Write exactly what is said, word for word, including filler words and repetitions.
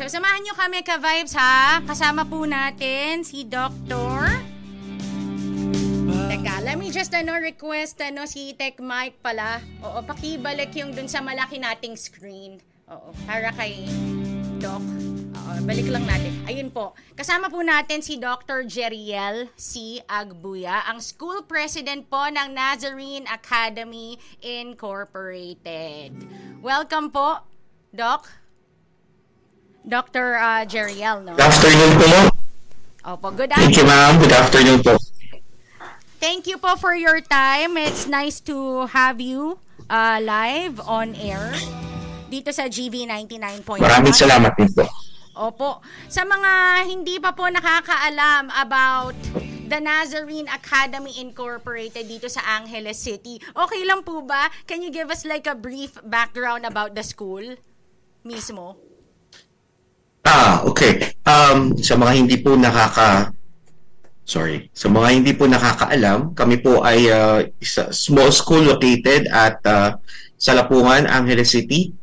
samahan nyo kami ka-vibes ha. Kasama po natin si Doctor Teka, let me just ano, request ano, si Tech Mike pala. Oo, pakibalik yung dun sa malaki nating screen. Oo, para kay Doc. Oo, balik lang natin. Ayun po. Kasama po natin si Doctor Jeriel C. Agbuya, ang school president po ng Nazarene Academy Incorporated. Welcome po, Doc. Doctor Uh, Jeriel, no? Good afternoon po. Opo, good afternoon. Thank you, ma'am. Good afternoon po. Thank you po for your time. It's nice to have you uh, live on air dito sa G V ninety-nine point one. Maraming salamat din po. Opo. Sa mga hindi pa po nakakaalam about the Nazarene Academy Incorporated dito sa Angeles City, okay lang po ba? Can you give us like a brief background about the school mismo? Ah, okay. Um, sa mga hindi po nakaka... Sorry. Sa mga hindi po nakakaalam, kami po ay uh, isa small school located at uh, Salapungan, Angeles City.